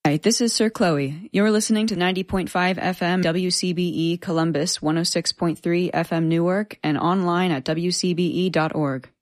Hi, this is Sir Chloe. You're listening to 90.5 FM WCBE Columbus, 106.3 FM Newark, and online at wcbe.org.